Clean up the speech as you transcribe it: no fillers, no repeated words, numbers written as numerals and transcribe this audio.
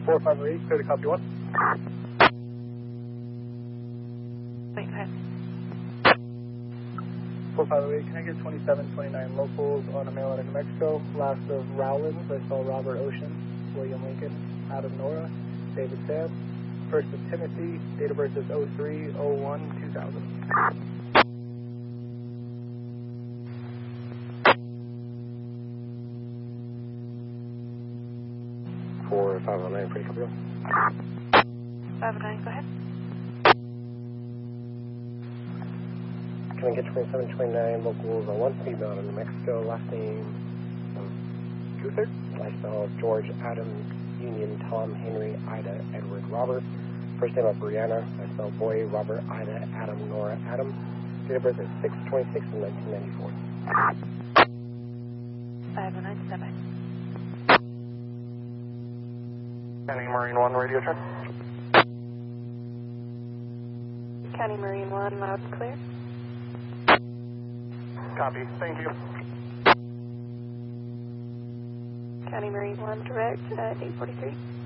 4508, clear to copy 1. Wait, go ahead. 4508, can I get 2729 locals on a mail out of New Mexico? Last of Rowlands, I saw Robert Ocean, William Lincoln, Adam Nora, David Sam. First of Timothy, date of birth is 03/01/2000. 4509, pretty copy. 509, go ahead. Can I get 2729 locals on one speed bound in New Mexico? Last name Guther. Lifestyle George Adam Union Tom Henry Ida Edward Robert. First name of Brianna. Lifestyle boy Robert Ida Adam Nora Adam. Date of birth is 6/26/1994. 509, stand by. County Marine 1, radio check. County Marine 1, loud and clear. Copy, thank you. County Marine 1, direct at 843.